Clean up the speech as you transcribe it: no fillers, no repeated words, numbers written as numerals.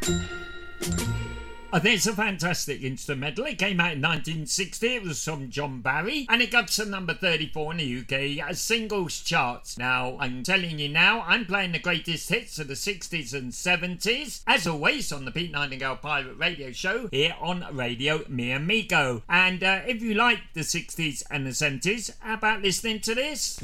Oh, there's a fantastic instrumental. It came out in 1960. It was from John Barry, and it got to number 34 in the UK singles charts. Now, I'm telling you now, I'm playing the greatest hits of the 60s and 70s, as always, on the Pete Nightingale Pirate Radio Show here on Radio Mi Amigo. And if you like the 60s and the 70s, how about listening to this?